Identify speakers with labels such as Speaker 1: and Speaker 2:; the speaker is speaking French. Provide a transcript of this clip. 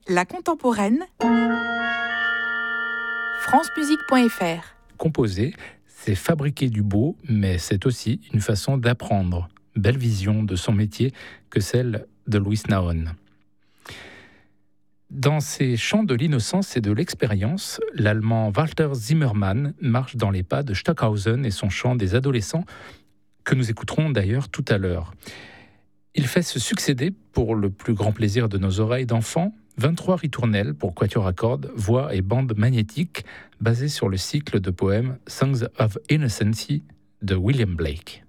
Speaker 1: La contemporaine, francemusique.fr.
Speaker 2: Composer, c'est fabriquer du beau, mais c'est aussi une façon d'apprendre. Belle vision de son métier que celle de Louis Naon. Dans ses chants de l'innocence et de l'expérience, l'Allemand Walter Zimmermann marche dans les pas de Stockhausen et son chant des adolescents, que nous écouterons d'ailleurs tout à l'heure. Il fait se succéder, pour le plus grand plaisir de nos oreilles d'enfants, 23 ritournelles pour quatuor à cordes, voix et bande magnétique, basées sur le cycle de poèmes Songs of Innocency de William Blake.